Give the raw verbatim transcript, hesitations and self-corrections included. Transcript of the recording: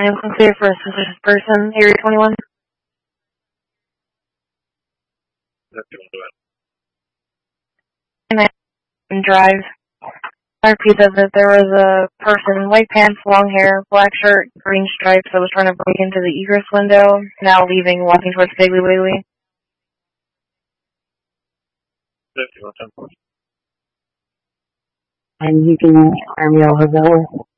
I am clear for a suspicious person, Area twenty-one. And I can drive. I repeat that, that there was a person, white pants, long hair, black shirt, green stripes, that was trying to break into the egress window, now leaving, walking towards Piggly Wiggly. And you can arm me over there.